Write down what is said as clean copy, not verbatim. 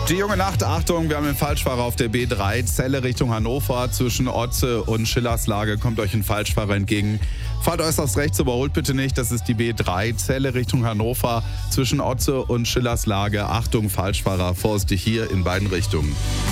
Die junge Nacht, Achtung, wir haben einen Falschfahrer auf der B3, Celle Richtung Hannover. Zwischen Otze und Schillerslage kommt euch ein Falschfahrer entgegen. Fahrt äußerst rechts, überholt bitte nicht, das ist die B3, Celle Richtung Hannover. Zwischen Otze und Schillerslage, Achtung, Falschfahrer, vorsichtig hier in beiden Richtungen.